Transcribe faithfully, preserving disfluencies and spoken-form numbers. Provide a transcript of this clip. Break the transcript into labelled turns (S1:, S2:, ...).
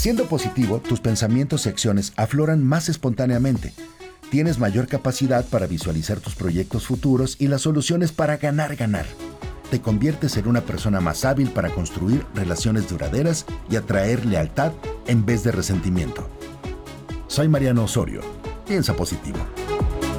S1: Siendo positivo, tus pensamientos y acciones afloran más espontáneamente. Tienes mayor capacidad para visualizar tus proyectos futuros y las soluciones para ganar, ganar. Te conviertes en una persona más hábil para construir relaciones duraderas y atraer lealtad en vez de resentimiento. Soy Mariano Osorio. Piensa positivo.